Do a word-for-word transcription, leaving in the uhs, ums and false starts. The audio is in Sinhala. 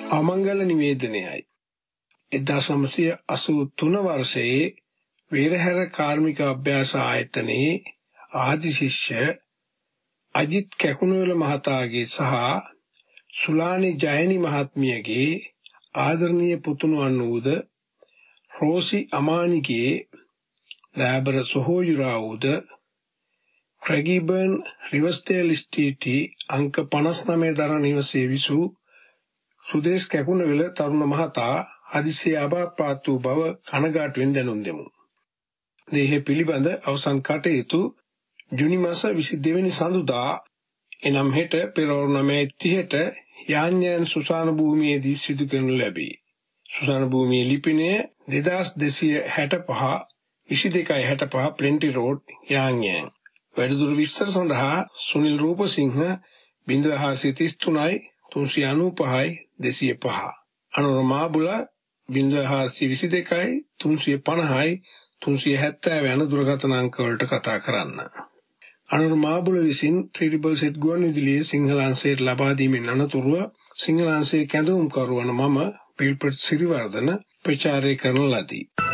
අමංගල නිවේදනයයි. එක්දාස් නවසිය අසූ තුන වර්ෂයේ වේරහැර කාර්මික අභ්‍යාස ආයතනයේ ආදි ශිෂ්‍ය අජිත් කැකුණුවල මහතාගේ සහ සුලානි ජයනි මහත්මියගේ ආදරණීය පුතුණුවන් වූද රෝසි අමානිගේ ලෑබර සොහොයුරා වූද ක්‍රැගිබර්න් රිවර්ස්ඩේල් ස්ටීටි අංක පනස් නවය දරන නිවසේ විසූ සුදේශ් කැකුණුවල තරුණ මහතා හදිසියේ අභාප්‍රාප්ත වූ බව කනගාටුවෙන් දැනුම් දෙමු. දේහ පිළිබඳ අවසන් කටයුතු ජුනි මාස විසි දෙවැනි සඳුදා එනම් හෙට පෙරවරු නවය තිහට යාන්යන් සුසාන භූමියේදී සිදු කරනු ලැබේ. සුසාන භූමියේ ලිපිනය දෙදාස් දෙසිය හැටපහ විසි දෙකයි හැටපහ ප්ලෙන්ටි රෝඩ් යාන්යන්. වැඩිදුර විස්තර සඳහා සුනිල් රූපසිංහ බිංදුව හාරසිය තිස් තුනයි තුන්සිය අනූපහයි දෙසිය පහ. අනුර මාබුල බිංදුව හාරසිය විසි දෙකයි තුන්සිය පනහයි තුන්සිය හැත්තෑ යන දුරකථන අංක වලට කතා කරන්න. අනුර මාබුල විසින් ත්‍රිපල් සෙට් ගුවන්විදුලියේ සිංහල අංශයට ලබා දීමෙන් අනතුරුව සිංහල අංශයේ කැඳවුම්කරු වන මම පිල්පත් සිරිවර්ධන ප්‍රචාරය කරන ලදී.